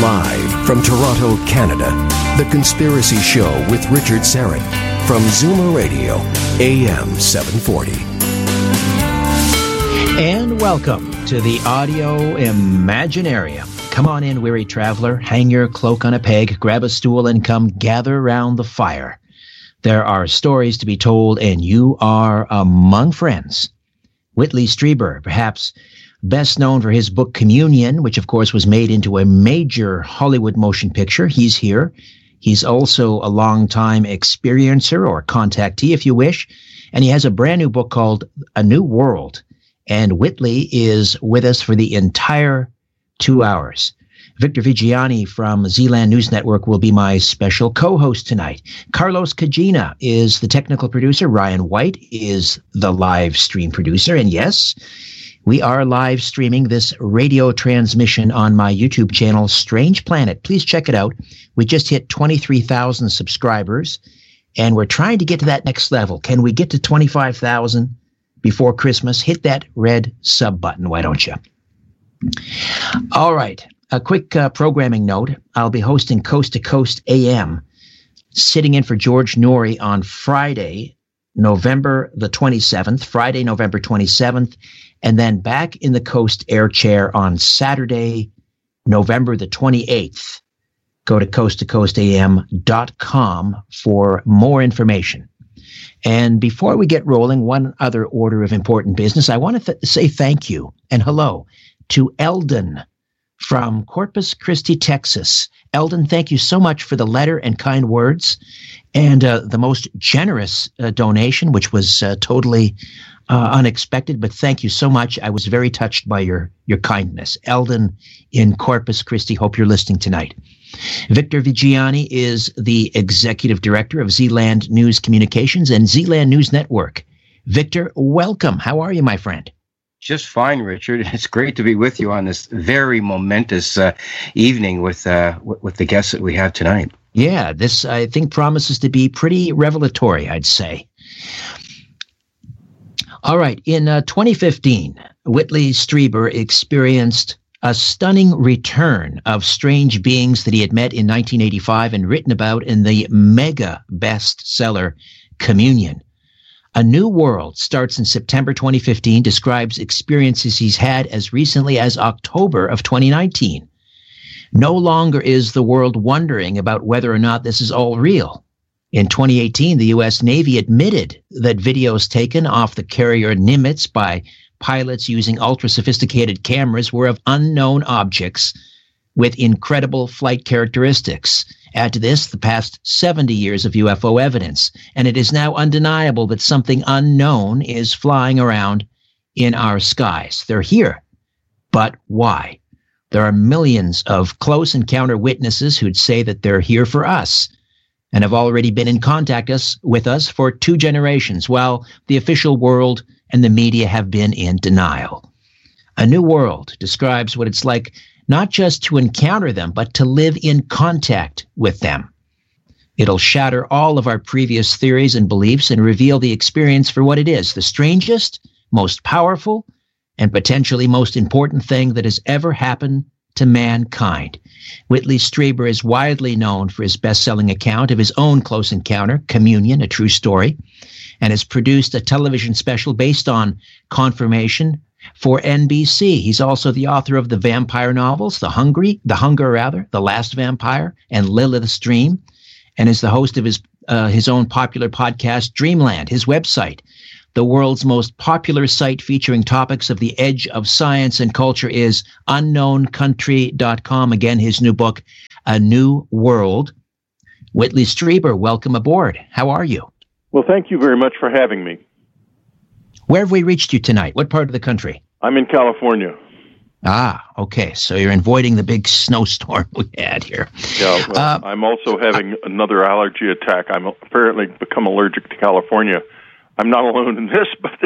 Live from Toronto, Canada, The Conspiracy Show with Richard Syrett from Zoomer Radio, AM 740. And welcome to the Audio Imaginarium. Come on in, weary traveler, hang your cloak on a peg, grab a stool, and come gather round the fire. There are stories to be told, and you are among friends. Whitley Strieber, perhaps best known for his book Communion, which of course was made into a major Hollywood motion picture. He's here. He's also a longtime experiencer or contactee, if you wish. And he has a brand new book called A New World. And Whitley is with us for the entire 2 hours. Victor Viggiani from Zealand News Network will be my special co-host tonight. Carlos Cagina is the technical producer. Ryan White is the live stream producer. And yes, we are live streaming this radio transmission on my YouTube channel, Strange Planet. Please check it out. We just hit 23,000 subscribers, and we're trying to get to that next level. Can we get to 25,000 before Christmas? Hit that red sub button, why don't you? All right. A quick programming note. I'll be hosting Coast to Coast AM, sitting in for George Noory on Friday, November the 27th, and then back in the Coast Air Chair on Saturday, November the 28th. Go to coasttocoastam.com for more information. And before we get rolling, one other order of important business. I want to say thank you and hello to Eldon from Corpus Christi, Texas. Eldon, thank you so much for the letter and kind words and the most generous donation, which was totally unexpected, but thank you so much. I was very touched by your kindness. Eldon in Corpus Christi, hope you're listening tonight. Victor Viggiani is the executive director of Zealand News Communications and Zealand News Network. Victor, welcome. How are you, my friend? Just fine, Richard. It's great to be with you on this very momentous evening with the guests that we have tonight. Yeah, this, I think, promises to be pretty revelatory, I'd say. All right. In 2015, Whitley Strieber experienced a stunning return of strange beings that he had met in 1985 and written about in the mega bestseller Communion. A New World starts in September 2015, describes experiences he's had as recently as October of 2019. No longer is the world wondering about whether or not this is all real. In 2018, the U.S. Navy admitted that videos taken off the carrier Nimitz by pilots using ultra-sophisticated cameras were of unknown objects with incredible flight characteristics. Add to this the past 70 years of UFO evidence, and it is now undeniable that something unknown is flying around in our skies. They're here, but why? There are millions of close encounter witnesses who'd say that they're here for us and have already been in contact with us for 2 generations, while the official world and the media have been in denial. A New World describes what it's like not just to encounter them, but to live in contact with them. It'll shatter all of our previous theories and beliefs and reveal the experience for what it is, the strangest, most powerful, and potentially most important thing that has ever happened to mankind. Whitley Strieber is widely known for his best-selling account of his own close encounter, Communion, a true story, and has produced a television special based on confirmation for NBC. He's also the author of the vampire novels, The Hunger, The Last Vampire, and Lilith's Dream, and is the host of his own popular podcast, Dreamland. His website, the world's most popular site featuring topics of the edge of science and culture, is unknowncountry.com. Again, his new book, A New World. Whitley Strieber, welcome aboard. How are you? Well, thank you very much for having me. Where have we reached you tonight? What part of the country? I'm in California. Ah, okay. So you're avoiding the big snowstorm we had here. Yeah, well, I'm also having another allergy attack. I'm apparently become allergic to California. I'm not alone in this, but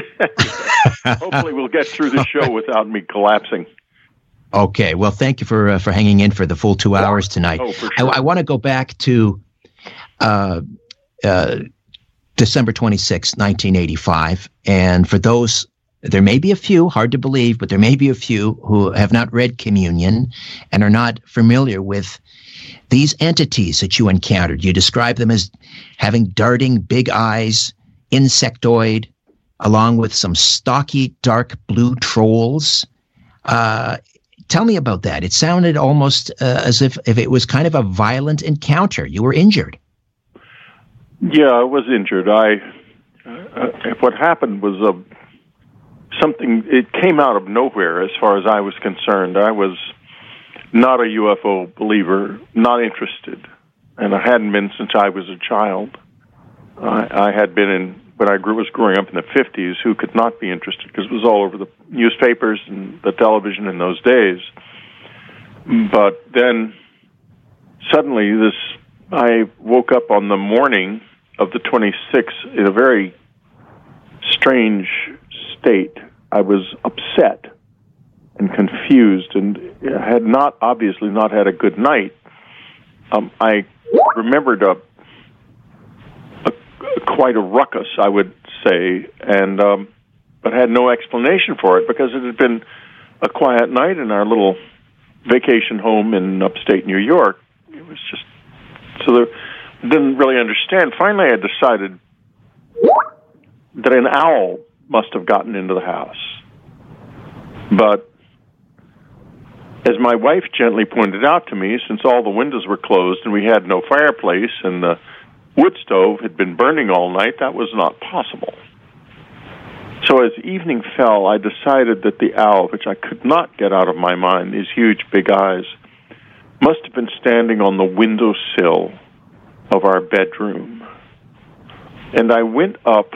hopefully we'll get through the show without me collapsing. Okay. Well, thank you for hanging in for the full 2 hours tonight. Oh, for sure. I want to go back to December 26, 1985. And for those there may be a few, hard to believe, but there may be a few who have not read Communion and are not familiar with these entities that you encountered. You describe them as having darting big eyes, insectoid, along with some stocky dark blue trolls. Tell me about that. It sounded almost as if it was kind of a violent encounter. You were injured. Yeah, I was injured. What happened was something. It came out of nowhere, as far as I was concerned. I was not a UFO believer, not interested, and I hadn't been since I was a child. I had been when I was growing up in the 50s, who could not be interested because it was all over the newspapers and the television in those days. But then suddenly I woke up on the morning of the 26th in a very strange state. I was upset and confused and had obviously not had a good night. I remembered quite a ruckus, I would say, and but had no explanation for it because it had been a quiet night in our little vacation home in upstate New York. It was just so I didn't really understand. Finally, I decided that an owl must have gotten into the house. But as my wife gently pointed out to me, since all the windows were closed and we had no fireplace and the wood stove had been burning all night, that was not possible. So as evening fell, I decided that the owl, which I could not get out of my mind, these huge big eyes, must have been standing on the windowsill of our bedroom. And I went up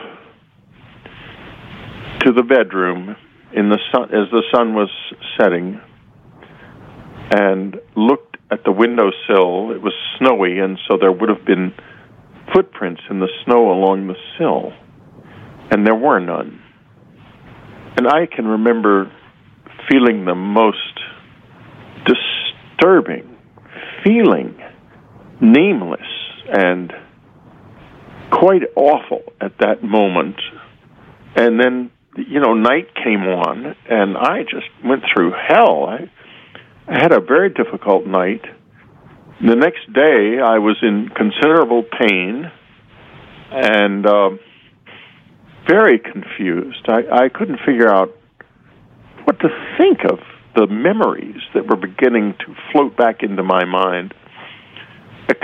to the bedroom in the sun as the sun was setting and looked at the windowsill. It was snowy, and so there would have been footprints in the snow along the sill, and there were none. And I can remember feeling the most disturbing feeling, nameless and quite awful at that moment. And then, night came on, and I just went through hell. I had a very difficult night. The next day, I was in considerable pain and very confused. I couldn't figure out what to think of the memories that were beginning to float back into my mind. It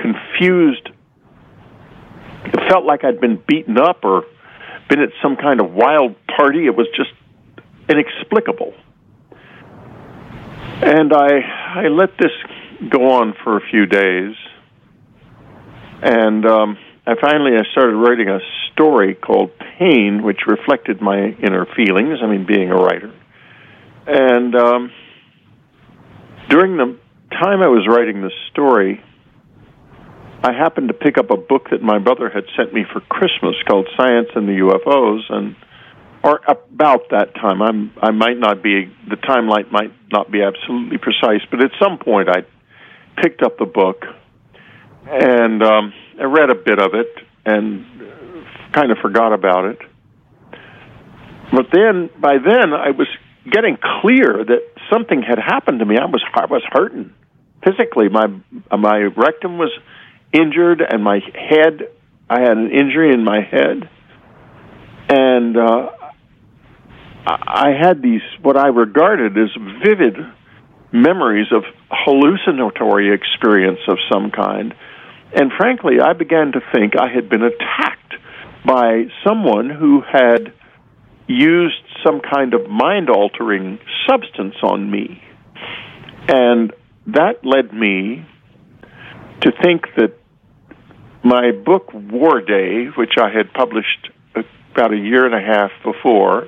felt like I'd been beaten up or been at some kind of wild party. It was just inexplicable. And I let this go on for a few days, and I started writing a story called Pain, which reflected my inner feelings, being a writer. And during the time I was writing this story, I happened to pick up a book that my brother had sent me for Christmas called Science and the UFOs, or about that time. I might not be, the timeline might not be absolutely precise, but at some point I picked up the book, and I read a bit of it and kind of forgot about it. But by then I was getting clear that something had happened to me. I was hurting physically. My rectum was injured, and my head, I had an injury in my head, and I had these, what I regarded as vivid memories of hallucinatory experience of some kind. And frankly, I began to think I had been attacked by someone who had used some kind of mind-altering substance on me. And that led me to think that my book, War Day, which I had published about a year and a half before,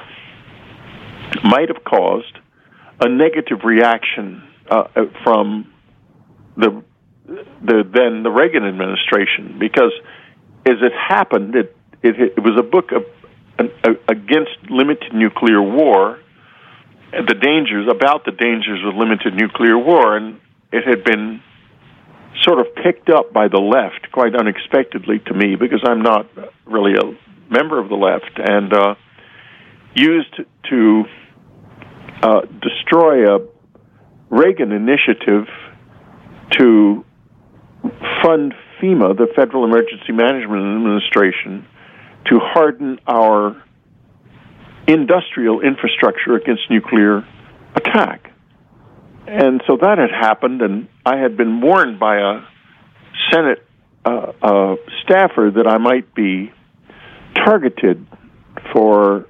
might have caused a negative reaction from the Reagan administration, because as it happened, it was a book against limited nuclear war, about the dangers of limited nuclear war, and it had been sort of picked up by the left quite unexpectedly to me, because I'm not really a member of the left, and used to destroy a Reagan initiative to fund FEMA, the Federal Emergency Management Administration, to harden our industrial infrastructure against nuclear attack. And so that had happened, and I had been warned by a Senate staffer that I might be targeted for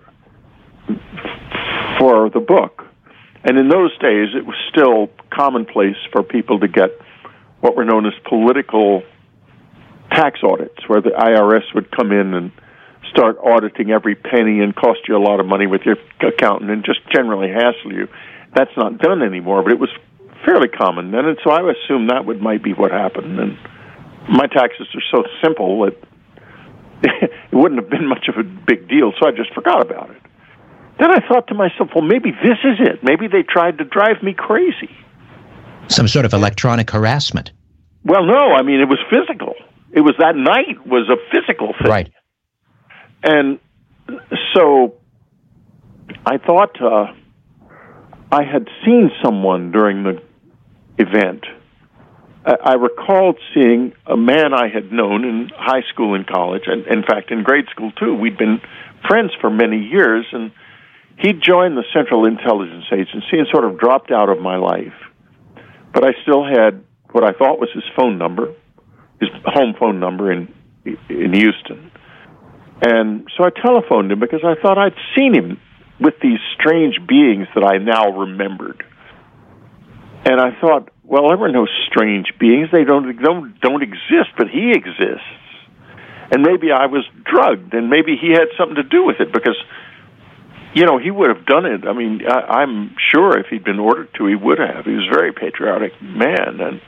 the book. And in those days, it was still commonplace for people to get what were known as political tax audits, where the IRS would come in and start auditing every penny and cost you a lot of money with your accountant and just generally hassle you. That's not done anymore, but it was fairly common then, and so I assumed that might be what happened. And my taxes are so simple that it wouldn't have been much of a big deal, so I just forgot about it. Then I thought to myself, well, maybe this is it. Maybe they tried to drive me crazy. Some sort of electronic harassment. Well, no, I mean, it was physical. It was that night was a physical thing. Right. And so I thought I had seen someone during the event. I recalled seeing a man I had known in high school and college, and in fact in grade school too. We'd been friends for many years, and he'd joined the Central Intelligence Agency and sort of dropped out of my life. But I still had what I thought was his phone number, his home phone number in Houston. And so I telephoned him because I thought I'd seen him with these strange beings that I now remembered. And I thought, well, there were no strange beings. They don't exist, but he exists. And maybe I was drugged, and maybe he had something to do with it because, you know, he would have done it. I mean, I'm sure if he'd been ordered to, he would have. He was a very patriotic man. And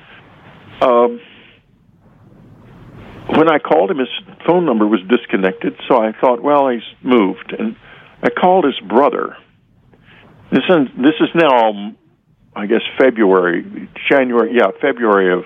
when I called him, his phone number was disconnected, so I thought, well, he's moved. And I called his brother. This is now, I guess, February of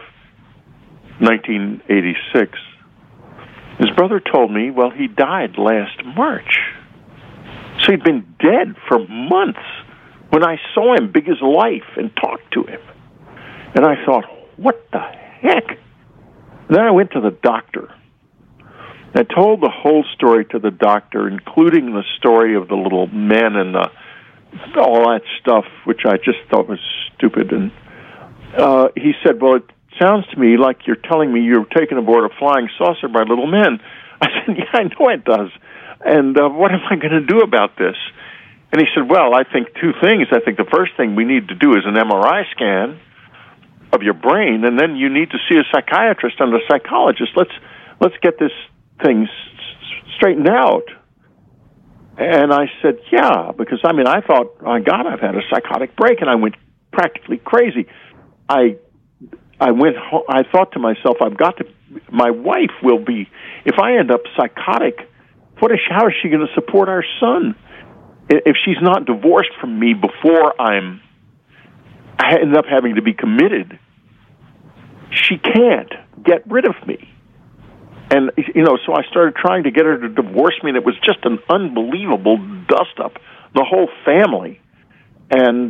1986. His brother told me, well, he died last March. So he'd been dead for months when I saw him big as life and talked to him. And I thought, what the heck? And then I went to the doctor. I told the whole story to the doctor, including the story of the little men and all that stuff, which I just thought was stupid. And he said, well, it sounds to me like you're telling me you're taken aboard a flying saucer by little men. I said, yeah, I know it does. And what am I going to do about this? And he said, well, I think two things. I think the first thing we need to do is an MRI scan of your brain, and then you need to see a psychiatrist and a psychologist. Let's get this thing straightened out. And I said, yeah, because, I mean, I thought, my God, I've had a psychotic break, and I went practically crazy. I went home, I thought to myself, my wife will be, if I end up psychotic, how is she going to support our son? If she's not divorced from me before I end up having to be committed, she can't get rid of me. And, you know, so I started trying to get her to divorce me, and it was just an unbelievable dust-up, the whole family. And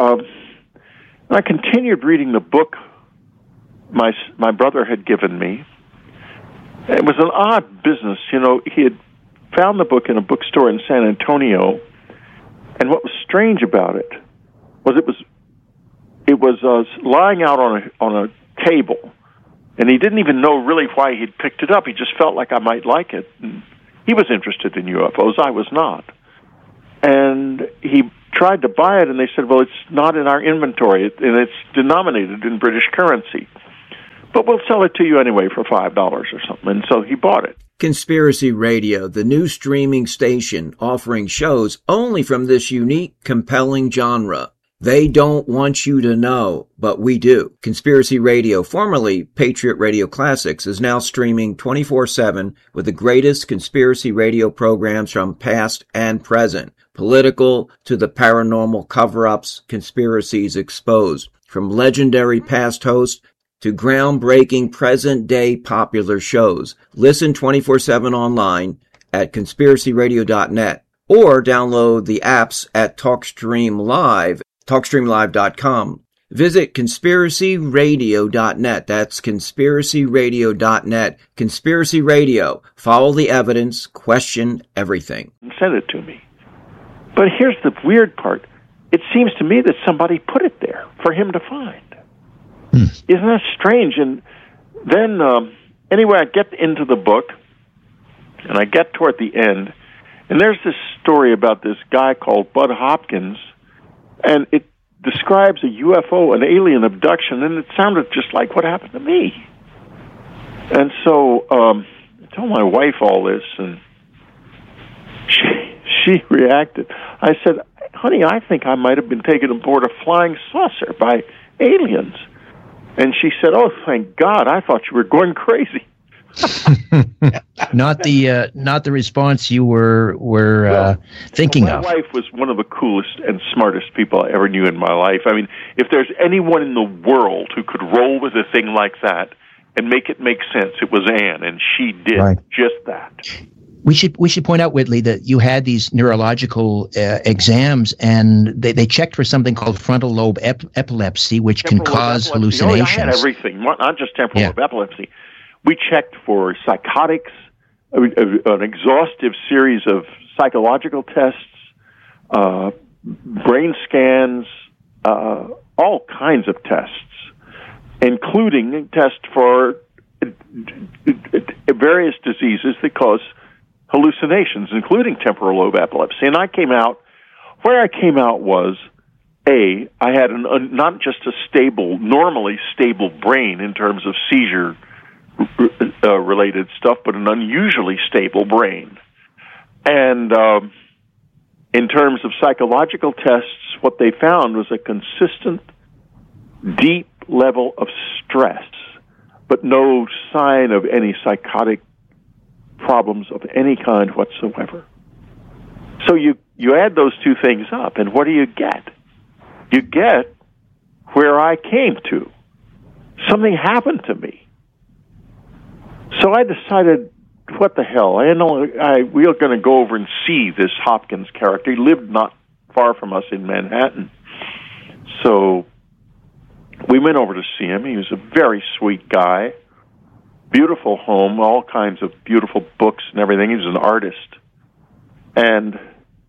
I continued reading the book my brother had given me. It was an odd business. You know, he had found the book in a bookstore in San Antonio, and what was strange about it was it was lying out on a table, and he didn't even know really why he'd picked it up. He just felt like I might like it. And he was interested in UFOs. I was not. And he tried to buy it, and they said, well, it's not in our inventory, and it's denominated in British currency. But we'll sell it to you anyway for $5 or something. And so he bought it. Conspiracy Radio, the new streaming station offering shows only from this unique, compelling genre. They don't want you to know, but we do. Conspiracy Radio, formerly Patriot Radio Classics, is now streaming 24/7 with the greatest conspiracy radio programs from past and present. Political to the paranormal cover-ups, conspiracies exposed. From legendary past hosts to groundbreaking present-day popular shows. Listen 24/7 online at conspiracyradio.net or download the apps at TalkStream Live, TalkStreamLive.com. Visit conspiracyradio.net. That's conspiracyradio.net. Conspiracy Radio. Follow the evidence. Question everything. Send it to me. But here's the weird part. It seems to me that somebody put it there for him to find. Isn't that strange? And then, anyway, I get into the book, and I get toward the end, and there's this story about this guy called Bud Hopkins, and it describes a UFO, an alien abduction, and it sounded just like what happened to me. And so I told my wife all this, and she reacted. I said, honey, I think I might have been taken aboard a flying saucer by aliens. And she said, oh, thank God, I thought you were going crazy. Not the response you were thinking of. My wife was one of the coolest and smartest people I ever knew in my life. I mean, if there's anyone in the world who could roll with a thing like that and make it make sense, it was Anne, and she did just that. We should point out, Whitley, that you had these neurological exams, and they checked for something called frontal lobe epilepsy, which can cause hallucinations. I had everything, not just temporal lobe epilepsy. We checked for psychotics, an exhaustive series of psychological tests, brain scans, all kinds of tests, including tests for various diseases that cause hallucinations, including temporal lobe epilepsy. And where I came out was, I had not just a normally stable brain in terms of seizure related stuff, but an unusually stable brain. And in terms of psychological tests, what they found was a consistent, deep level of stress, but no sign of any psychotic problems of any kind whatsoever. So you add those two things up, and what do you get? You get where I came to. Something happened to me. So I decided, what the hell? We are going to go over and see this Hopkins character. He lived not far from us in Manhattan. So we went over to see him. He was a very sweet guy. Beautiful home, all kinds of beautiful books and everything. He was an artist. And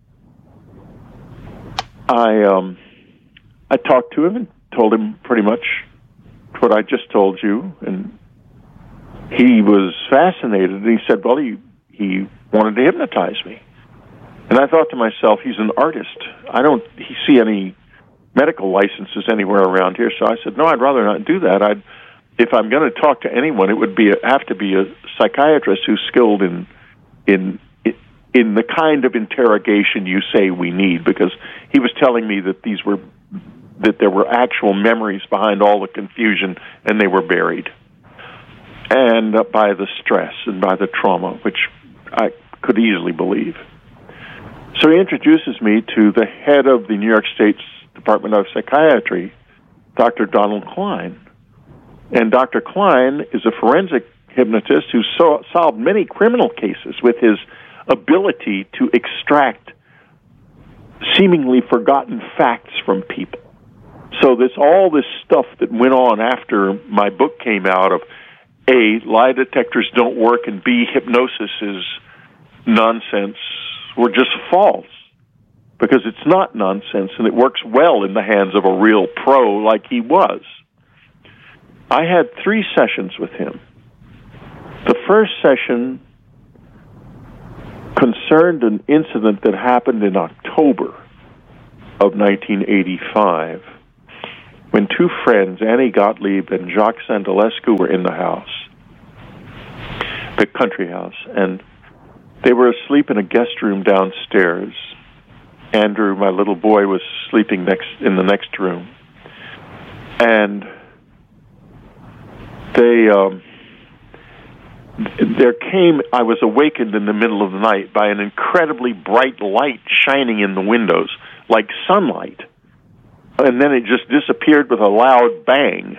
I talked to him and told him pretty much what I just told you, and he was fascinated, and he said, well, he wanted to hypnotize me. And I thought to myself, he's an artist. I don't see any medical licenses anywhere around here, so I said, no, I'd rather not do that. If I'm going to talk to anyone, it would have to be a psychiatrist who's skilled in the kind of interrogation you say we need, because he was telling me that there were actual memories behind all the confusion, and they were buried. And by the stress and by the trauma, which I could easily believe. So he introduces me to the head of the New York State's Department of Psychiatry, Dr. Donald Klein. And Dr. Klein is a forensic hypnotist who solved many criminal cases with his ability to extract seemingly forgotten facts from people. So all this stuff that went on after my book came out of A, lie detectors don't work, and B, hypnosis is nonsense, were just false, because it's not nonsense, and it works well in the hands of a real pro like he was. I had 3 sessions with him. The first session concerned an incident that happened in October of 1985, when 2 friends, Annie Gottlieb and Jacques Sandalescu, were in the house, the country house, and they were asleep in a guest room downstairs. Andrew, my little boy, was sleeping in the next room. And I was awakened in the middle of the night by an incredibly bright light shining in the windows, like sunlight. And then it just disappeared with a loud bang.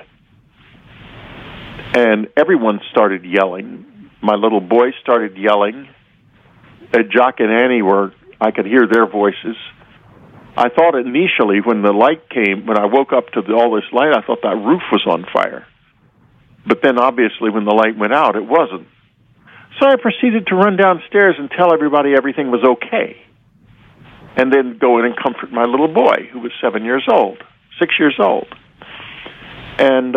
And everyone started yelling. My little boy started yelling. Jock and Annie were I could hear their voices. I thought initially when the light came, when I woke up to all this light, I thought that roof was on fire. But then obviously when the light went out, it wasn't. So I proceeded to run downstairs and tell everybody everything was okay. And then go in and comfort my little boy, who was 6 years old. And,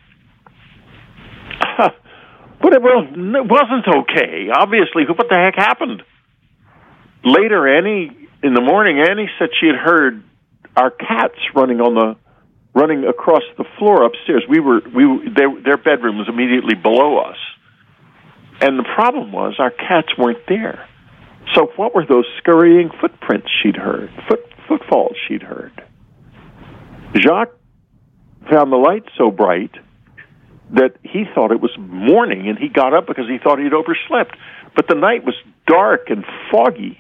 but it wasn't okay. Obviously, what the heck happened? Later, in the morning, Annie said she had heard our cats running across the floor upstairs. Their bedroom was immediately below us. And the problem was our cats weren't there. So what were those scurrying footprints she'd heard, footfalls she'd heard? Jacques found the light so bright that he thought it was morning, and he got up because he thought he'd overslept. But the night was dark and foggy.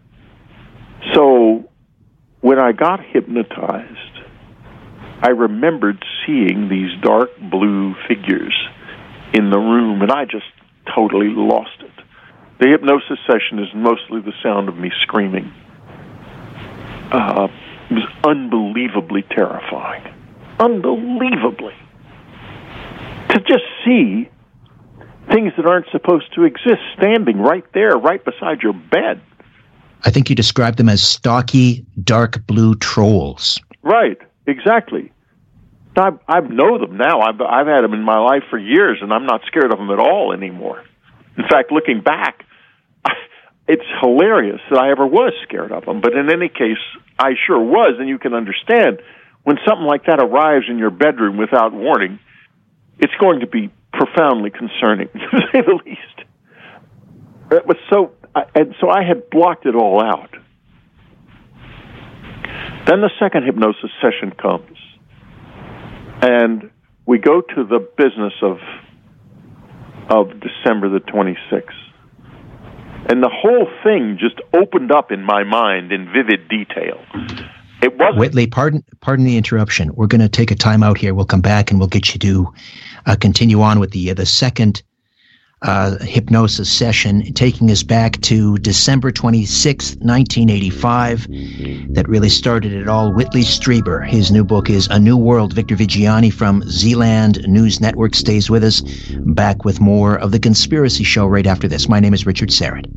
So when I got hypnotized, I remembered seeing these dark blue figures in the room, and I just totally lost it. The hypnosis session is mostly the sound of me screaming. It was unbelievably terrifying. Unbelievably. To just see things that aren't supposed to exist standing right there, right beside your bed. I think you described them as stocky, dark blue trolls. Right, exactly. I know them now. I've had them in my life for years, and I'm not scared of them at all anymore. In fact, looking back, it's hilarious that I ever was scared of them. But in any case, I sure was, and you can understand when something like that arrives in your bedroom without warning, it's going to be profoundly concerning, to say the least. It was so I had blocked it all out. Then the second hypnosis session comes, and we go to the business of December the 26th. And the whole thing just opened up in my mind in vivid detail. It wasn't... Whitley, pardon the interruption. We're going to take a time out here. We'll come back and we'll get you to continue on with the second hypnosis session, taking us back to December 26th, 1985. That really started it all. Whitley Strieber. His new book is A New World. Victor Viggiani from Zealand News Network stays with us. Back with more of The Conspiracy Show right after this. My name is Richard Syrett.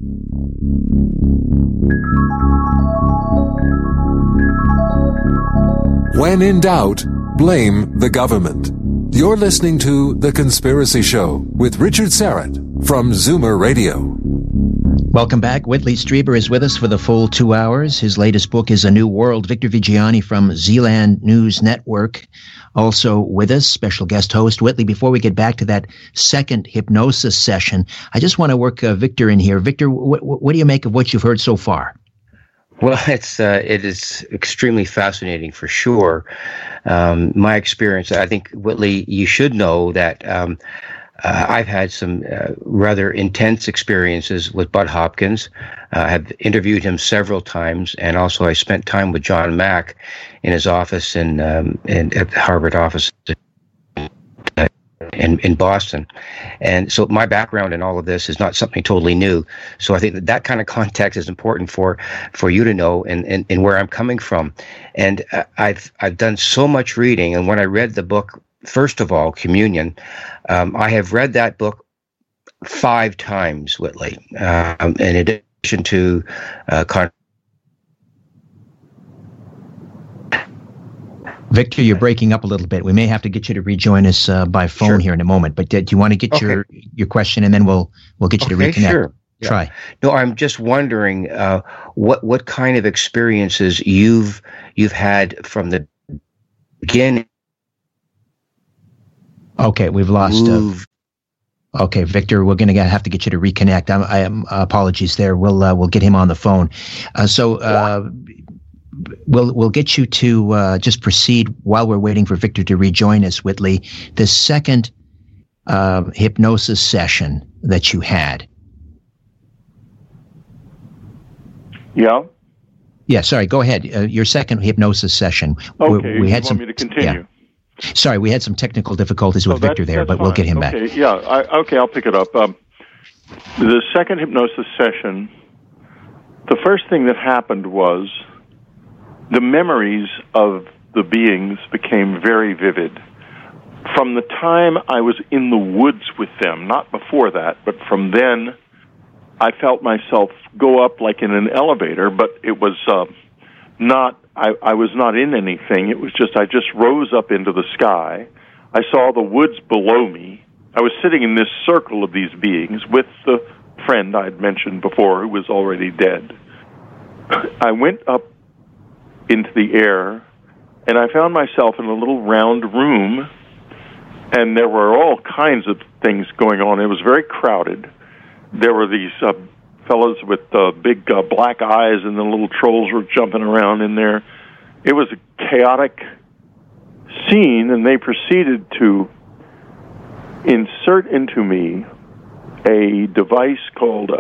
When in doubt, blame the government. You're listening to The Conspiracy Show with Richard Syrett from Zoomer Radio. Welcome back. Whitley Strieber is with us for the full 2 hours. His latest book is A New World. Victor Viggiani from Zealand News Network also with us, special guest host. Whitley, before we get back to that second hypnosis session, I just want to work Victor in here. Victor, what do you make of what you've heard so far? Well, it is extremely fascinating for sure. My experience, I think, Whitley, you should know that I've had some rather intense experiences with Bud Hopkins. I have interviewed him several times, and also I spent time with John Mack in his office at the Harvard office in Boston. And so my background in all of this is not something totally new. So I think that kind of context is important for you to know and where I'm coming from. And I've done so much reading. And when I read the book, first of all, Communion, I have read that book 5 times, Whitley, in addition to Victor, you're breaking up a little bit. We may have to get you to rejoin us by phone here in a moment. But do you want to get your question, and then we'll get you to reconnect? Sure. Yeah. Try. No, I'm just wondering what kind of experiences you've had from the beginning. Okay, we've lost. Okay, Victor, we're going to have to get you to reconnect. I am apologies there. We'll get him on the phone. We'll get you to just proceed while we're waiting for Victor to rejoin us, Whitley. The second hypnosis session that you had. Yeah. Yeah. Sorry. Go ahead. Your second hypnosis session. Okay. We had you want me to continue? Yeah. Sorry, we had some technical difficulties with Victor there, but we'll get him back. Yeah. I'll pick it up. The second hypnosis session the first thing that happened was the memories of the beings became very vivid. From the time I was in the woods with them, not before that, but from then, I felt myself go up like in an elevator, but it was I was not in anything. It was just, I just rose up into the sky. I saw the woods below me. I was sitting in this circle of these beings with the friend I'd mentioned before who was already dead. I went up into the air, and I found myself in a little round room, and there were all kinds of things going on. It was very crowded. There were these fellows with big black eyes, and the little trolls were jumping around in there. It was a chaotic scene, and they proceeded to insert into me a device called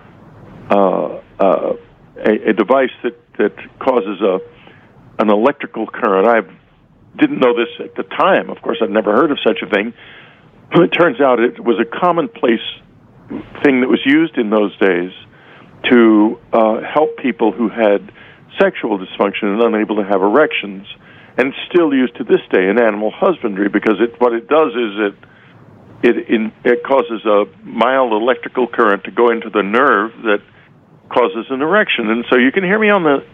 a device that causes an electrical current. I didn't know this at the time. Of course, I'd never heard of such a thing. It turns out it was a commonplace thing that was used in those days to help people who had sexual dysfunction and unable to have erections, and it's still used to this day in animal husbandry, because what it does is it causes a mild electrical current to go into the nerve that causes an erection. And so you can hear me on the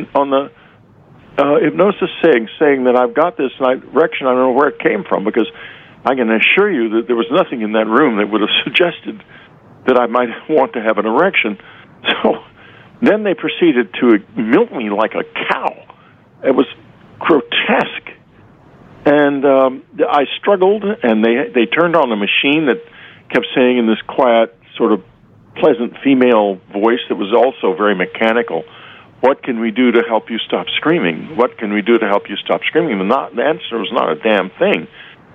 hypnosis saying that I've got this erection. I don't know where it came from, because I can assure you that there was nothing in that room that would have suggested that I might want to have an erection. So then they proceeded to milk me like a cow. It was grotesque. And I struggled, and they turned on a machine that kept saying in this quiet, sort of pleasant female voice that was also very mechanical, "What can we do to help you stop screaming? What can we do to help you stop screaming?" The answer was not a damn thing.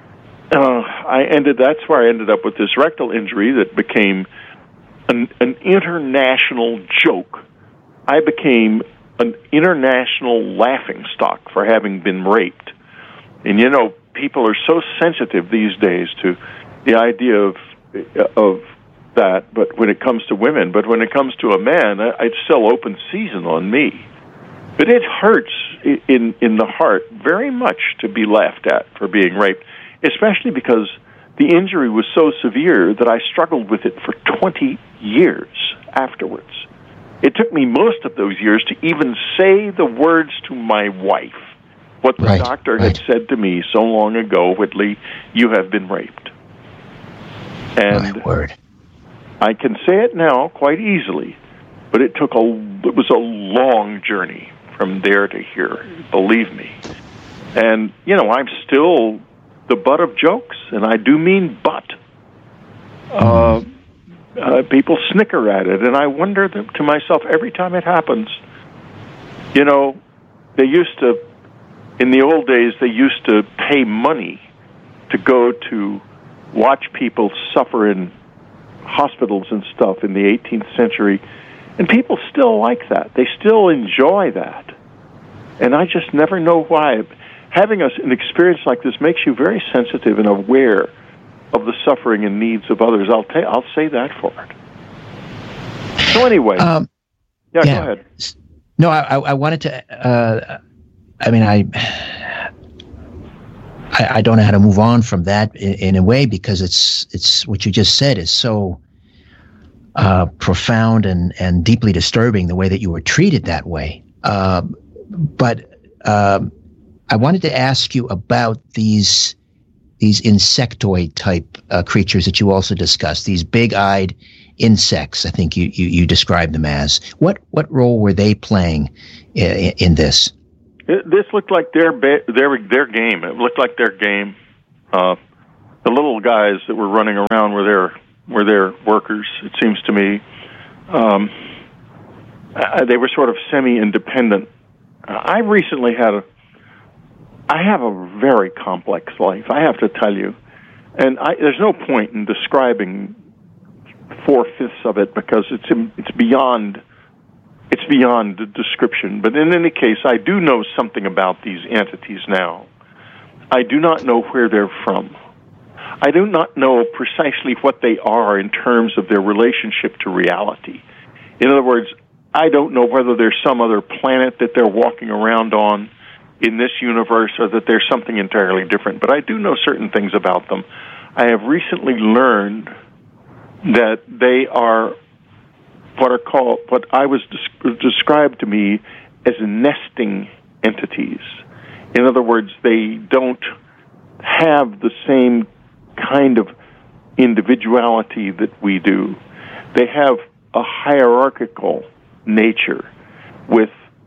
That's where I ended up with this rectal injury that became an international joke. I became an international laughingstock for having been raped. And people are so sensitive these days to the idea of that, but when it comes to women, but when it comes to a man, it's still open season on me. But it hurts in the heart very much to be laughed at for being raped, especially because the injury was so severe that I struggled with it for 20 years afterwards. It took me most of those years to even say the words to my wife, what the doctor had said to me so long ago: "Whitley, you have been raped." And my word. I can say it now quite easily, but it was a long journey from there to here, believe me. And, I'm still the butt of jokes, and I do mean butt. People snicker at it, and I wonder to myself every time it happens, they used to, in the old days, they used to pay money to go to watch people suffer in hospitals and stuff in the 18th century, and people still like that. They still enjoy that. And I just never know why. Having an experience like this makes you very sensitive and aware of the suffering and needs of others. I'll say that for it. So anyway, go ahead. No, I wanted to. I don't know how to move on from that in a way, because it's what you just said is so profound and deeply disturbing, the way that you were treated that way. But I wanted to ask you about these insectoid type creatures that you also discussed, these big-eyed insects. I think you described them as. What role were they playing in this? This looked like their game. It looked like their game. The little guys that were running around were their workers. It seems to me they were sort of semi-independent. I recently I have a very complex life, I have to tell you, and there's no point in describing 4/5 of it, because it's beyond description. But in any case, I do know something about these entities now. I do not know where they're from. I do not know precisely what they are in terms of their relationship to reality. In other words, I don't know whether there's some other planet that they're walking around on in this universe, or that there's something entirely different. But I do know certain things about them. I have recently learned that they are what I was described to me as nesting entities. In other words, they don't have the same kind of individuality that we do. They have a hierarchical nature with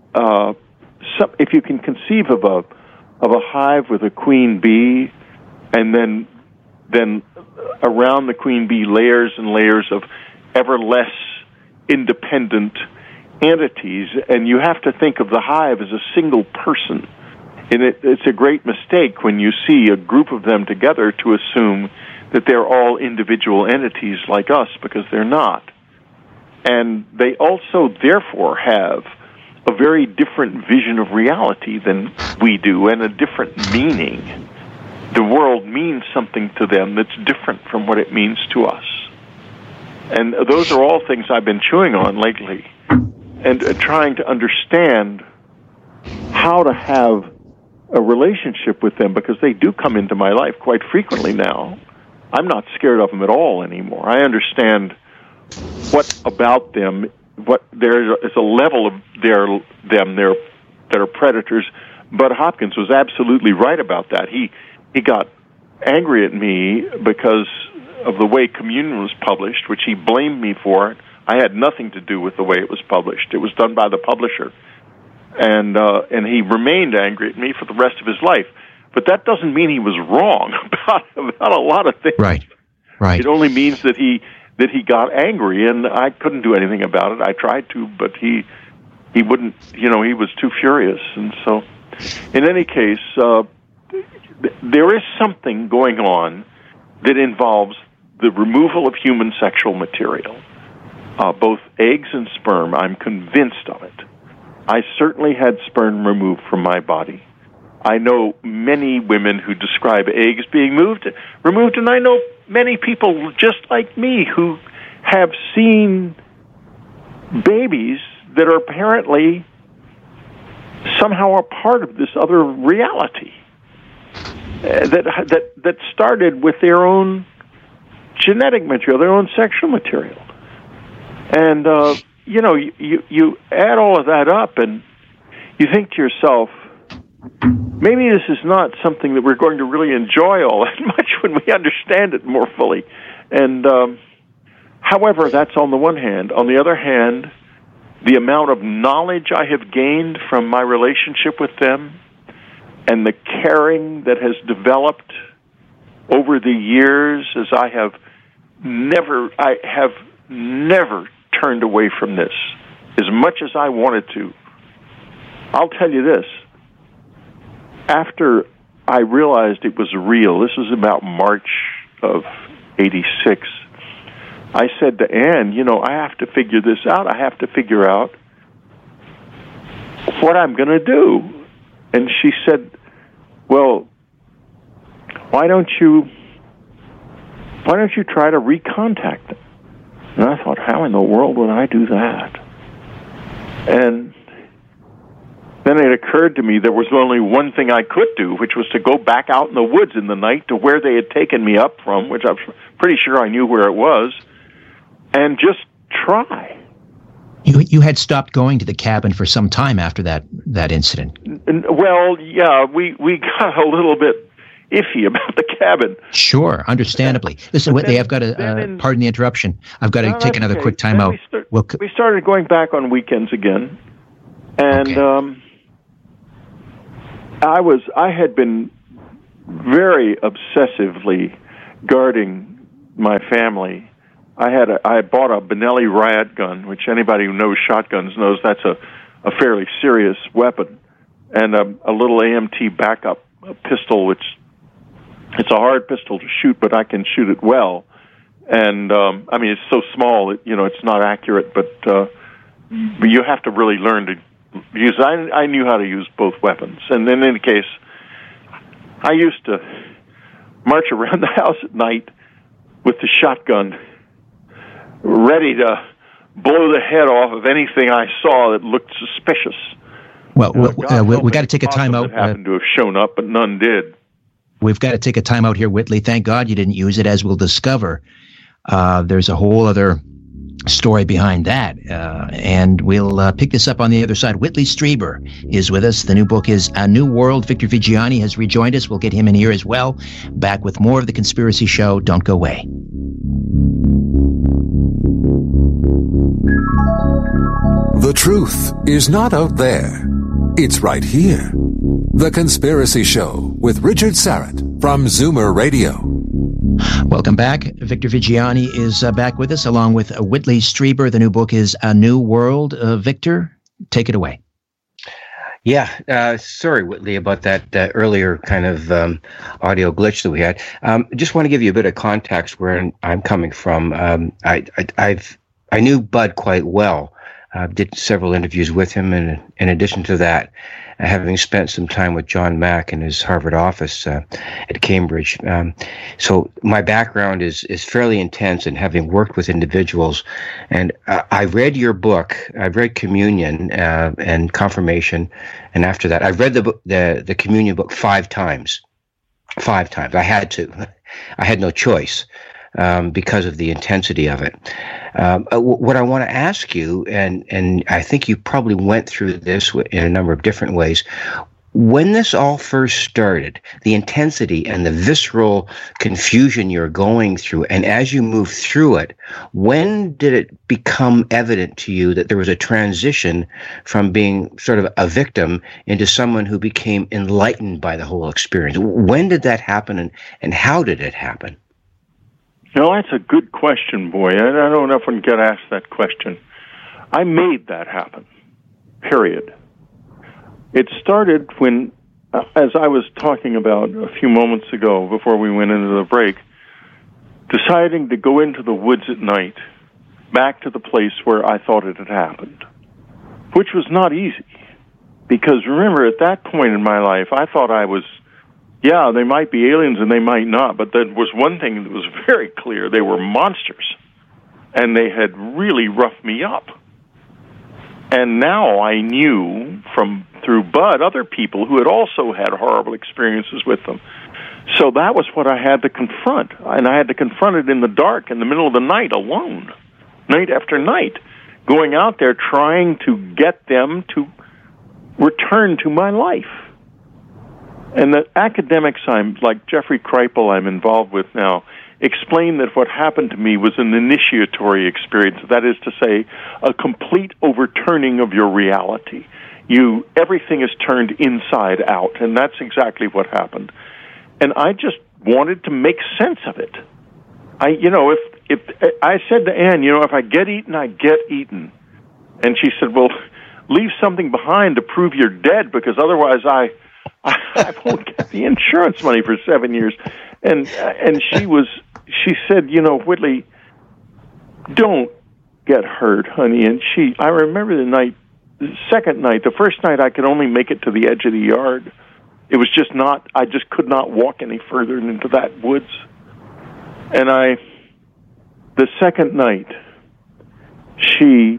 if you can conceive of a hive with a queen bee, and then around the queen bee layers and layers of ever less independent entities, and you have to think of the hive as a single person. And it's a great mistake when you see a group of them together to assume that they're all individual entities like us, because they're not. And they also, therefore, have a very different vision of reality than we do, and a different meaning. The world means something to them that's different from what it means to us. And those are all things I've been chewing on lately, and trying to understand how to have a relationship with them, because they do come into my life quite frequently now. I'm not scared of them at all anymore. I understand what about them, what there is a level of them that are predators. Bud Hopkins was absolutely right about that. He got angry at me because of the way Communion was published, which he blamed me for. I had nothing to do with the way it was published. It was done by the publisher. And he remained angry at me for the rest of his life. But that doesn't mean he was wrong about a lot of things. Right. It only means that he got angry, and I couldn't do anything about it. I tried to, but he wouldn't. He was too furious. And so, in any case, there is something going on that involves the removal of human sexual material, both eggs and sperm. I'm convinced of it. I certainly had sperm removed from my body. I know many women who describe eggs being removed, and I know many people just like me who have seen babies that are apparently somehow a part of this other reality that started with their own genetic material, their own sexual material. And you add all of that up, and you think to yourself, maybe this is not something that we're going to really enjoy all that much when we understand it more fully. And however, that's on the one hand. On the other hand, the amount of knowledge I have gained from my relationship with them, and the caring that has developed over the years, as I have never turned away from this as much as I wanted to. I'll tell you this. After I realized it was real, this was about March of 86, I said to Ann, I have to figure this out. I have to figure out what I'm going to do. And she said, well, why don't you try to recontact them? And I thought, how in the world would I do that? And then it occurred to me there was only one thing I could do, which was to go back out in the woods in the night to where they had taken me up from, which I'm pretty sure I knew where it was, and just try. You had stopped going to the cabin for some time after that incident. Well, yeah, we got a little bit iffy about the cabin. Sure, understandably. Listen, Whitley, I've got to, pardon the interruption, I've got to take another quick time out. We started going back on weekends again, and I had been very obsessively guarding my family. I had bought a Benelli riot gun, which anybody who knows shotguns knows that's a fairly serious weapon, and a little AMT backup pistol, which it's a hard pistol to shoot, but I can shoot it well. And it's so small that it's not accurate, but you have to really learn to use. I knew how to use both weapons, and in any case, I used to march around the house at night with the shotgun, ready to blow the head off of anything I saw that looked suspicious. Well, we got to take a time out. Happened to have shown up, but none did. We've got to take a time out here, Whitley. Thank God you didn't use it, as we'll discover. There's a whole other story behind that, and we'll pick this up on the other side. Whitley Strieber is with us. The new book is A New World. Victor Viggiani has rejoined us. We'll get him in here as well. Back with more of The Conspiracy Show. Don't go away. The truth is not out there. It's right here. The Conspiracy Show with Richard Syrett from Zoomer Radio. Welcome back. Victor Viggiani is back with us, along with Whitley Strieber. The new book is A New World. Victor, take it away. Yeah, sorry, Whitley, about that earlier kind of audio glitch that we had. Just want to give you a bit of context where I'm coming from. I knew Bud quite well. Did several interviews with him, and in addition to that, having spent some time with John Mack in his Harvard office at Cambridge. So my background is fairly intense, and having worked with individuals. And I read your book. I've read Communion and Confirmation, and after that, I've read the Communion book 5 times. 5 times. I had to. I had no choice. Because of the intensity of it. What I want to ask you, and I think you probably went through this in a number of different ways, when this all first started, the intensity and the visceral confusion you're going through, and as you move through it, when did it become evident to you that there was a transition from being sort of a victim into someone who became enlightened by the whole experience? When did that happen, and how did it happen? No, that's a good question, boy. I don't often get asked that question. I made that happen, period. It started when, as I was talking about a few moments ago before we went into the break, deciding to go into the woods at night, back to the place where I thought it had happened, which was not easy. Because remember, at that point in my life, I thought I was, yeah, they might be aliens and they might not, but there was one thing that was very clear. They were monsters, and they had really roughed me up. And now I knew through Bud, other people who had also had horrible experiences with them. So that was what I had to confront, and I had to confront it in the dark, in the middle of the night, alone, night after night, going out there trying to get them to return to my life. And the academics, like Jeffrey Kripal, I'm involved with now, explain that what happened to me was an initiatory experience. That is to say, a complete overturning of your reality. Everything is turned inside out, and that's exactly what happened. And I just wanted to make sense of it. If I said to Anne, if I get eaten, I get eaten. And she said, well, leave something behind to prove you're dead, because otherwise I won't get the insurance money for 7 years. And she said, Whitley, don't get hurt, honey. And I remember the second night, the first night I could only make it to the edge of the yard. It was just I just could not walk any further into that woods. And the second night, she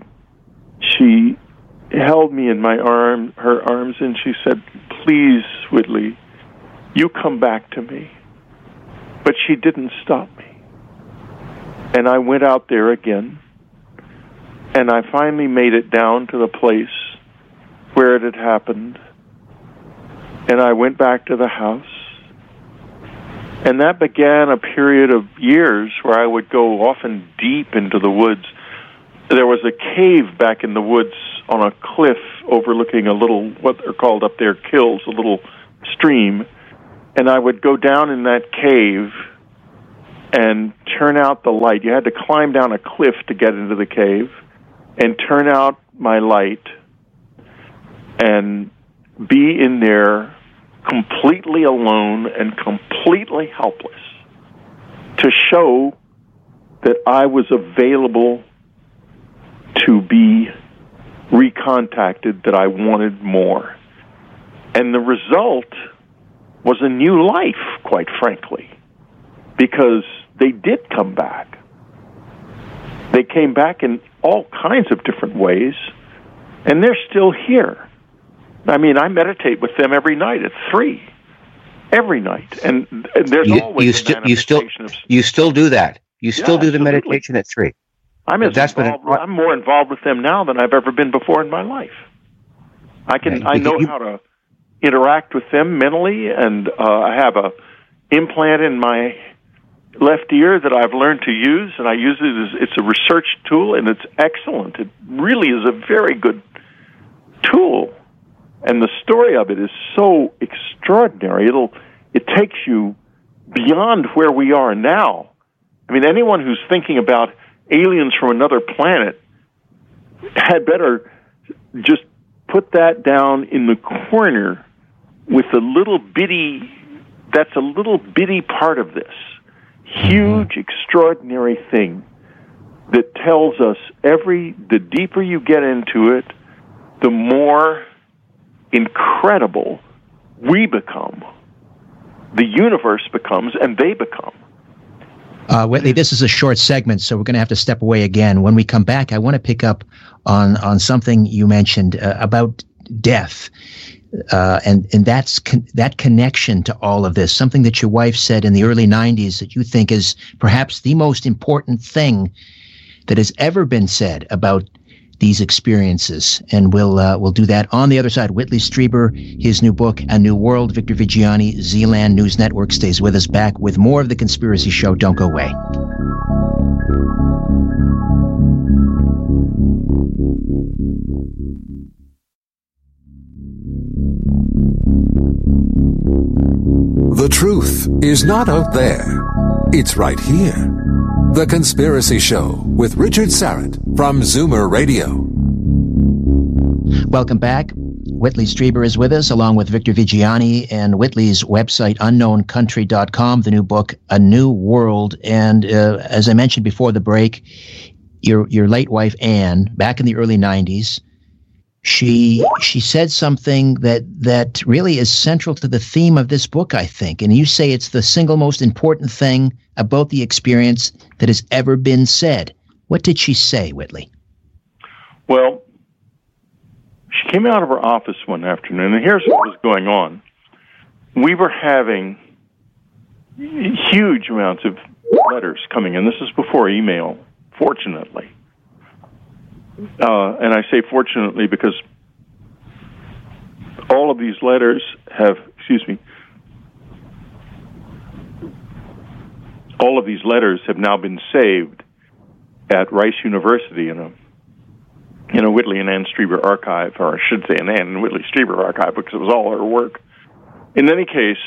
held me in her arms, and she said, please, Whitley, you come back to me. But she didn't stop me. And I went out there again, and I finally made it down to the place where it had happened. And I went back to the house. And that began a period of years where I would go often deep into the woods. There was a cave back in the woods on a cliff overlooking a little, what are called up there, kills, a little stream. And I would go down in that cave and turn out the light. You had to climb down a cliff to get into the cave and turn out my light and be in there completely alone and completely helpless to show that I was available to be recontacted, that I wanted more. And the result was a new life, quite frankly, because they did come back. They came back in all kinds of different ways, and they're still here. I mean, I meditate with them every night at 3, every night, and there's always a manifestation of... You still do that. You still do the absolutely. meditation at 3. I'm more involved with them now than I've ever been before in my life. I know how to interact with them mentally, and I have a implant in my left ear that I've learned to use, and I use it as it's a research tool, and it's excellent. It really is a very good tool, and the story of it is so extraordinary. It takes you beyond where we are now. I mean, anyone who's thinking about aliens from another planet had better just put that down in the corner with a little bitty part of this huge, extraordinary thing that tells us the deeper you get into it, the more incredible we become, the universe becomes, and they become. Whitley, this is a short segment, so we're going to have to step away again. When we come back, I want to pick up on something you mentioned about death, and that connection to all of this, something that your wife said in the early 90s that you think is perhaps the most important thing that has ever been said about these experiences. And we'll do that on the other side. Whitley Strieber, his new book, A New World. Victor Viggiani, Zealand News Network, stays with us. Back with more of The Conspiracy Show. Don't go away. The truth is not out there. It's right here. The Conspiracy Show with Richard Syrett from Zoomer Radio. Welcome back. Whitley Strieber is with us, along with Victor Viggiani, and Whitley's website, unknowncountry.com, the new book, A New World. And as I mentioned before the break, your late wife, Anne, back in the early 90s, she said something that really is central to the theme of this book, I think. And you say it's the single most important thing about the experience that has ever been said. What did she say, Whitley? Well, she came out of her office one afternoon, and here's what was going on. We were having huge amounts of letters coming in. This is before email, fortunately. And I say fortunately because all of these letters have, all of these letters have now been saved at Rice University in a Whitley and Ann Strieber archive, or I should say an Ann and Whitley Strieber archive, because it was all her work. In any case,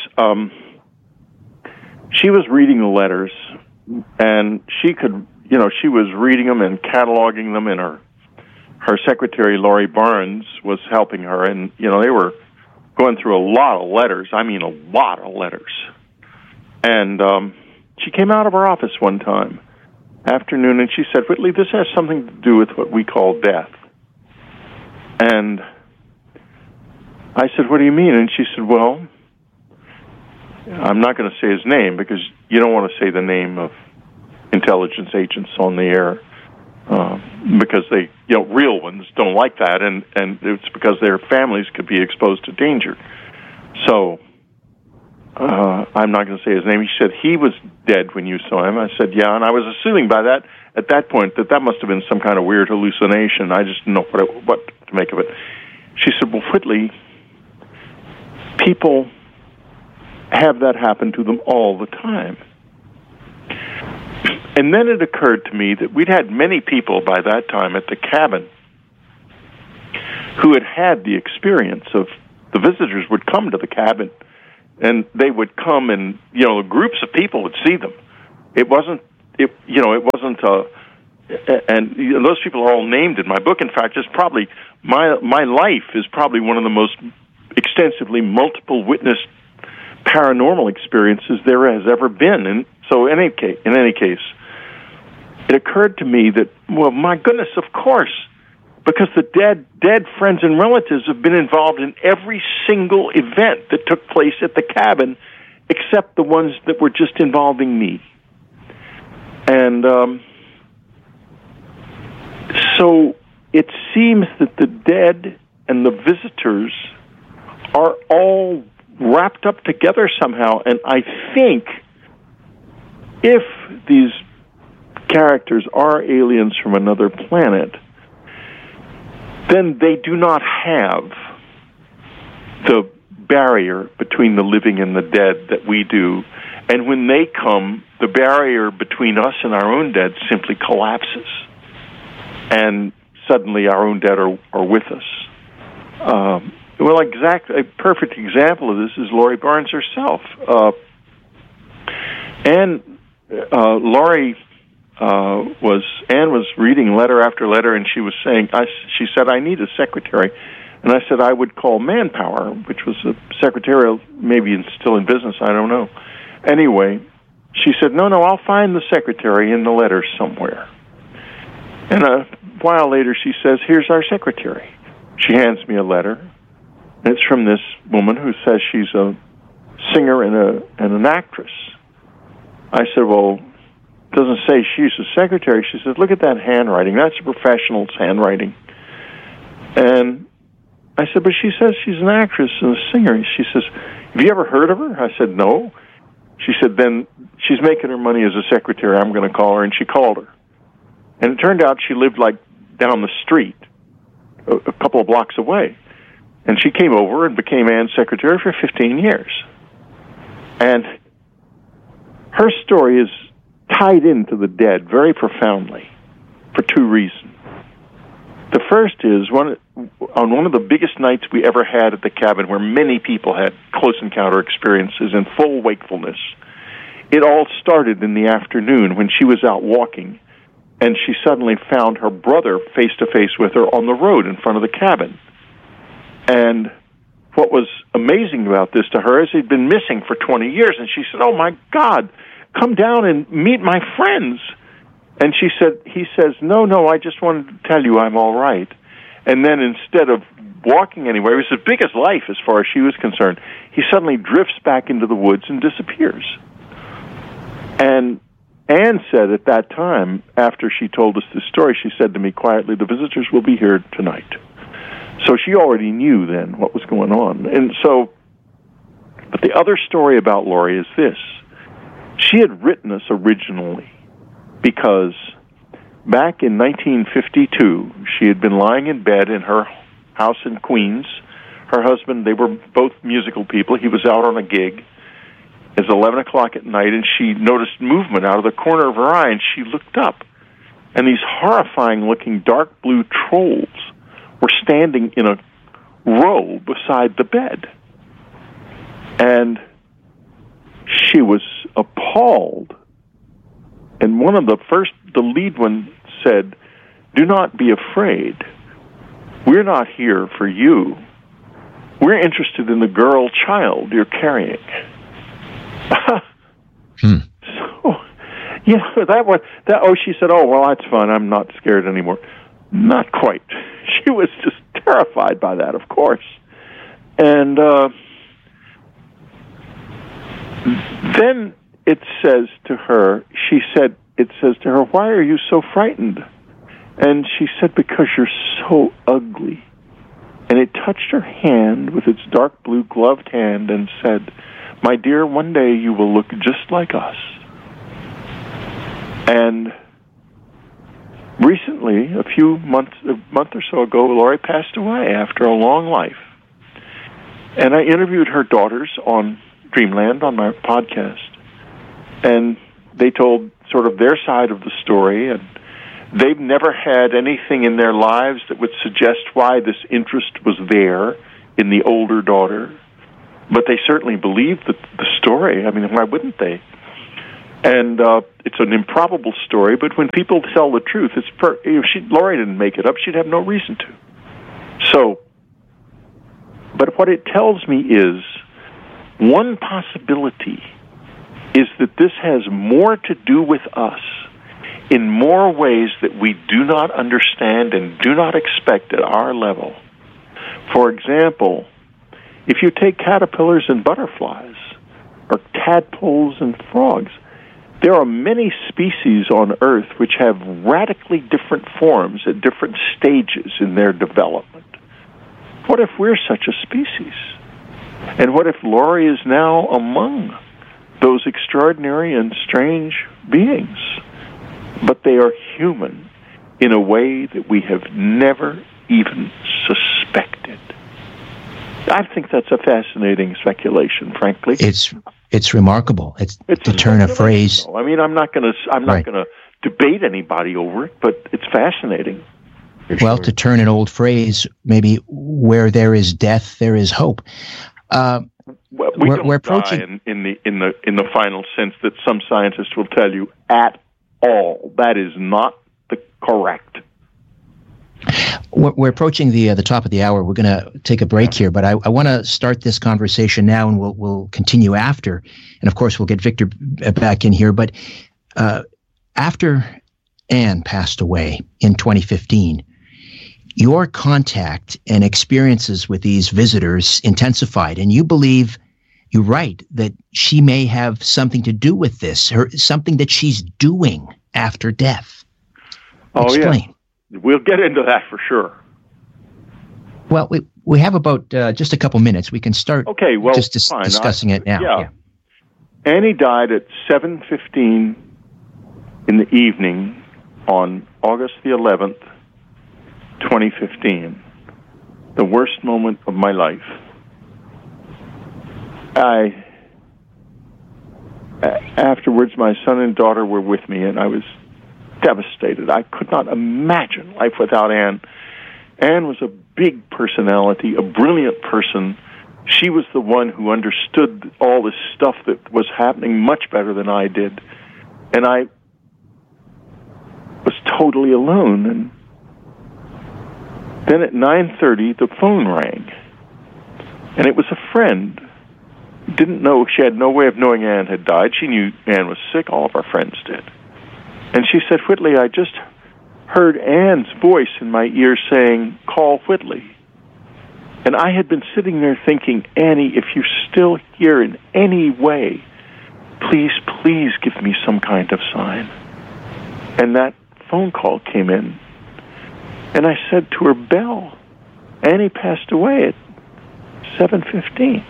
she was reading the letters, and she could, she was reading them and cataloging them, and her secretary, Laurie Barnes, was helping her, and, they were going through a lot of letters. I mean, a lot of letters. And she came out of her office one afternoon, and she said, Whitley, this has something to do with what we call death. And I said, what do you mean? And she said, well, I'm not going to say his name because you don't want to say the name of intelligence agents on the air. Because they, real ones don't like that, and it's because their families could be exposed to danger. So, I'm not going to say his name. He said he was dead when you saw him. I said, yeah, and I was assuming by that, at that point, that must have been some kind of weird hallucination. I just didn't know what to make of it. She said, well, Whitley, people have that happen to them all the time. And then it occurred to me that we'd had many people by that time at the cabin who had the experience of the visitors would come to the cabin, and they would come and, groups of people would see them. And those people are all named in my book. In fact, it's probably, my life is probably one of the most extensively multiple witness paranormal experiences there has ever been. And so in any case, it occurred to me that, well, my goodness, of course, because the dead friends and relatives have been involved in every single event that took place at the cabin, except the ones that were just involving me. And So it seems that the dead and the visitors are all wrapped up together somehow, and I think if these characters are aliens from another planet, then they do not have the barrier between the living and the dead that we do. And when they come, the barrier between us and our own dead simply collapses. And suddenly our own dead are with us. A perfect example of this is Laurie Barnes herself. Anne was reading letter after letter, and she was saying, she said, I need a secretary. And I said I would call Manpower, which was a secretarial, maybe still in business, I don't know. Anyway, she said, no, I'll find the secretary in the letters somewhere. And a while later she says, here's our secretary. She hands me a letter, and it's from this woman who says she's a singer and an actress. I said, well, it doesn't say she's a secretary. She says, look at that handwriting. That's a professional's handwriting. And I said, but she says she's an actress and a singer. She says, have you ever heard of her? I said, no. She said, then she's making her money as a secretary. I'm going to call her. And she called her. And it turned out she lived like down the street, a couple of blocks away. And she came over and became Anne's secretary for 15 years. And her story is tied into the dead very profoundly for two reasons. The first is, on one of the biggest nights we ever had at the cabin, where many people had close encounter experiences in full wakefulness, it all started in the afternoon when she was out walking, and she suddenly found her brother face-to-face with her on the road in front of the cabin. And what was amazing about this to her is he'd been missing for 20 years, and she said, oh, my God, come down and meet my friends. And he says, no, I just wanted to tell you I'm all right. And then instead of walking anywhere, it was as big as life as far as she was concerned, he suddenly drifts back into the woods and disappears. And Anne said at that time, after she told us this story, she said to me quietly, the visitors will be here tonight. So she already knew then what was going on. And so, but the other story about Laurie is this. She had written us originally because back in 1952, she had been lying in bed in her house in Queens. Her husband, they were both musical people. He was out on a gig. It was 11 o'clock at night, and she noticed movement out of the corner of her eye, and she looked up. And these horrifying-looking dark blue trolls were standing in a row beside the bed. And she was appalled. And one of the lead one said, do not be afraid. We're not here for you. We're interested in the girl child you're carrying. So, she said, oh, well, that's fun. I'm not scared anymore. Not quite. She was just terrified by that, of course. And then it says to her, why are you so frightened? And she said, because you're so ugly. And it touched her hand with its dark blue gloved hand and said, my dear, one day you will look just like us. And recently, a month or so ago, Laurie passed away after a long life. And I interviewed her daughters on Dreamland on my podcast. And they told sort of their side of the story, and they've never had anything in their lives that would suggest why this interest was there in the older daughter. But they certainly believed the story. I mean, why wouldn't they? And it's an improbable story, but when people tell the truth, Laurie didn't make it up. She'd have no reason to. So, but what it tells me is, one possibility is that this has more to do with us in more ways that we do not understand and do not expect at our level. For example, if you take caterpillars and butterflies, or tadpoles and frogs, there are many species on Earth which have radically different forms at different stages in their development. What if we're such a species? And what if Laurie is now among those extraordinary and strange beings? But they are human in a way that we have never even suspected. I think that's a fascinating speculation, frankly. It's remarkable. It's to turn a phrase. I mean, I'm not going to debate anybody over it, but it's fascinating. Well, to turn an old phrase, maybe where there is death, there is hope. We're approaching in the final sense that some scientists will tell you at all. That is not the correct. We're approaching the top of the hour. We're going to take a break here, but I want to start this conversation now, and we'll continue after. And of course, we'll get Victor back in here. But after Anne passed away in 2015, your contact and experiences with these visitors intensified, and you believe, you write, that she may have something to do with this, something that she's doing after death. Explain. Yeah. We'll get into that for sure. Well, we have about just a couple minutes. We can start discussing it now. Yeah. Annie died at 7:15 in the evening on August the 11th, 2015. The worst moment of my life. Afterwards, my son and daughter were with me, and I was devastated. I could not imagine life without Anne. Anne was a big personality, a brilliant person. She was the one who understood all this stuff that was happening much better than I did. And I was totally alone. And then at 9:30, the phone rang. And it was a friend. Didn't know, she had no way of knowing Anne had died. She knew Anne was sick. All of our friends did. And she said, Whitley, I just heard Anne's voice in my ear saying, call Whitley. And I had been sitting there thinking, Annie, if you're still here in any way, please give me some kind of sign. And that phone call came in. And I said to her, Belle, Annie passed away at 7:15.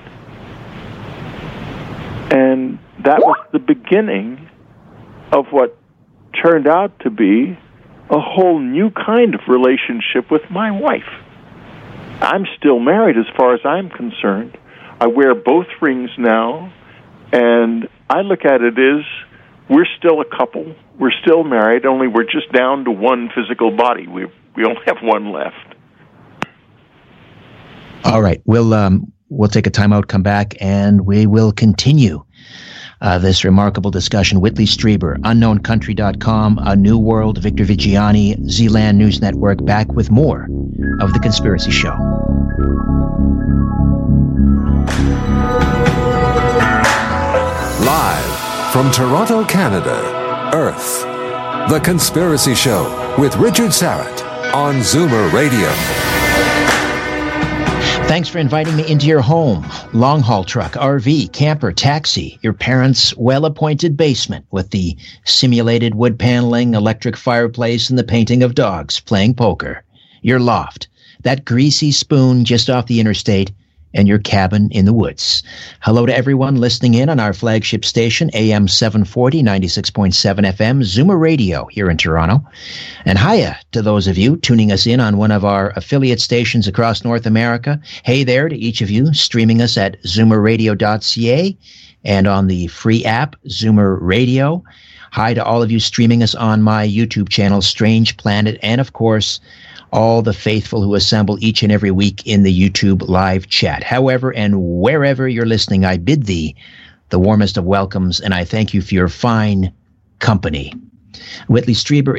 And that was the beginning of what turned out to be a whole new kind of relationship with my wife. I'm still married as far as I'm concerned. I wear both rings now, and I look at it as we're still a couple. We're still married, only we're just down to one physical body. We only have one left. All right. We'll take a time out, come back, and we will continue this remarkable discussion. Whitley Strieber, UnknownCountry.com, A New World, Victor Viggiani, Zealand News Network, back with more of The Conspiracy Show. Live from Toronto, Canada, Earth, The Conspiracy Show with Richard Syrett on Zoomer Radio. Thanks for inviting me into your home, long-haul truck, RV, camper, taxi, your parents' well-appointed basement with the simulated wood paneling, electric fireplace, and the painting of dogs playing poker, your loft, that greasy spoon just off the interstate, and your cabin in the woods. Hello to everyone listening in on our flagship station, AM 740, 96.7 FM, Zoomer Radio here in Toronto. And hiya to those of you tuning us in on one of our affiliate stations across North America. Hey there to each of you streaming us at zoomerradio.ca and on the free app, Zoomer Radio. Hi to all of you streaming us on my YouTube channel, Strange Planet, and of course, all the faithful who assemble each and every week in the YouTube live chat. However and wherever you're listening, I bid thee the warmest of welcomes, and I thank you for your fine company. Whitley Strieber